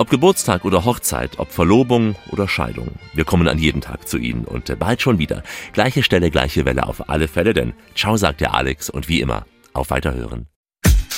Ob Geburtstag oder Hochzeit, ob Verlobung oder Scheidung. Wir kommen an jeden Tag zu Ihnen und bald schon wieder. Gleiche Stelle, gleiche Welle auf alle Fälle, denn ciao sagt der Alex und wie immer, auf Weiterhören.